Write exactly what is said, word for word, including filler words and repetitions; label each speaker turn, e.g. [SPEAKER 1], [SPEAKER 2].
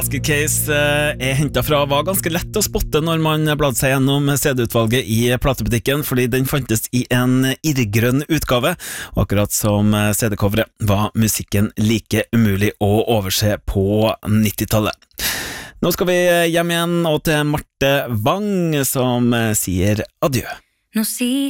[SPEAKER 1] Basket Case er hentet fra var ganske lett å spotte når man bladde seg gjennom C D-utvalget i platebutikken, fordi den fantes i en irrgrønn utgave, og akkurat som C D-coveret var musikken like umulig å overse på nittitallet. Nå skal vi hjem igjen og til Marte Wang som sier adjø.
[SPEAKER 2] Nå sier